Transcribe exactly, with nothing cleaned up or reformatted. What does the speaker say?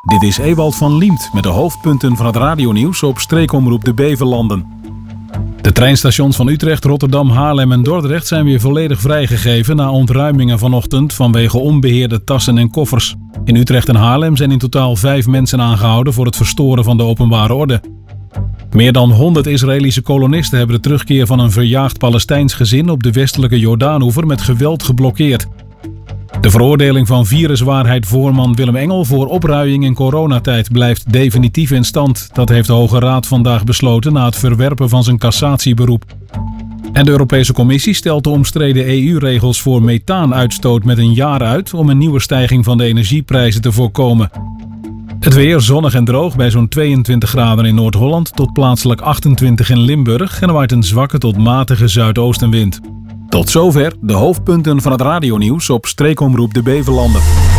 Dit is Ewald van Liemt met de hoofdpunten van het radionieuws op streekomroep de Beverlanden. De treinstations van Utrecht, Rotterdam, Haarlem en Dordrecht zijn weer volledig vrijgegeven na ontruimingen vanochtend vanwege onbeheerde tassen en koffers. In Utrecht en Haarlem zijn in totaal vijf mensen aangehouden voor het verstoren van de openbare orde. Meer dan honderd Israëlische kolonisten hebben de terugkeer van een verjaagd Palestijns gezin op de westelijke Jordaanoever met geweld geblokkeerd. De veroordeling van viruswaarheid-voorman Willem Engel voor opruiing in coronatijd blijft definitief in stand. Dat heeft de Hoge Raad vandaag besloten na het verwerpen van zijn cassatieberoep. En de Europese Commissie stelt de omstreden E U-regels voor methaanuitstoot met een jaar uit om een nieuwe stijging van de energieprijzen te voorkomen. Het weer zonnig en droog bij zo'n tweeëntwintig graden in Noord-Holland tot plaatselijk achtentwintig in Limburg en er waait een zwakke tot matige zuidoostenwind. Tot zover de hoofdpunten van het radionieuws op streekomroep de Beverlanden.